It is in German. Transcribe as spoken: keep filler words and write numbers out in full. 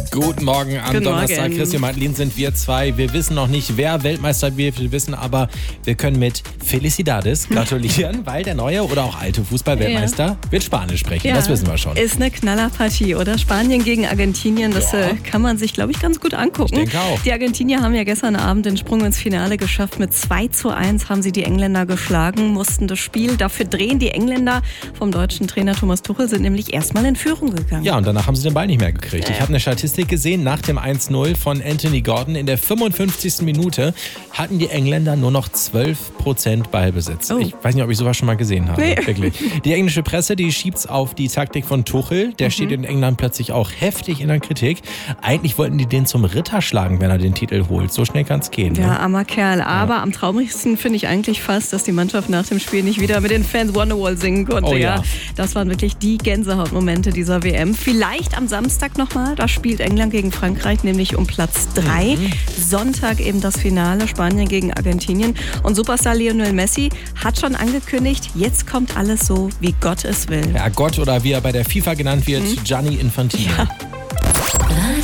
Guten Morgen am Guten Donnerstag. Morgen. Christian Madelin sind wir zwei. Wir wissen noch nicht, wer Weltmeister wird. Wir wissen aber, wir können mit Felicidades gratulieren, weil der neue oder auch alte Fußball-Weltmeister ja. wird Spanisch sprechen. Ja. Das wissen wir schon. Ist eine Knallerpartie, oder? Spanien gegen Argentinien, das Ja. äh, kann man sich, glaube ich, ganz gut angucken. Ich denke auch. Die Argentinier haben ja gestern Abend den Sprung ins Finale geschafft. Mit zwei zu eins haben sie die Engländer geschlagen, mussten das Spiel dafür drehen. Die Engländer vom deutschen Trainer Thomas Tuchel sind nämlich erstmal in Führung gegangen. Ja, und danach haben sie den Ball nicht mehr gekriegt. Ich habe eine Statistik gesehen, nach dem eins null von Anthony Gordon in der fünfundfünfzigsten Minute hatten die Engländer nur noch zwölf Prozent Ballbesitz. Oh. Ich weiß nicht, ob ich sowas schon mal gesehen habe. Nee. Wirklich. Die englische Presse, die schiebt's auf die Taktik von Tuchel. Der mhm. steht in England plötzlich auch heftig in der Kritik. Eigentlich wollten die den zum Ritter schlagen, wenn er den Titel holt. So schnell kann's gehen. Ja, ne? armer Kerl. Aber Ja. am traurigsten finde ich eigentlich fast, dass die Mannschaft nach dem Spiel nicht wieder mit den Fans Wonderwall singen konnte. Oh ja. ja. Das waren wirklich die Gänsehautmomente dieser W M. Vielleicht am Samstag nochmal. Da spielt England gegen Frankreich, nämlich um Platz drei. Mhm. Sonntag eben das Finale, Spanien gegen Argentinien. Und Superstar Lionel Messi hat schon angekündigt, jetzt kommt alles so, wie Gott es will. Ja, Gott oder wie er bei der FIFA genannt wird, Mhm. Gianni Infantino. Ja.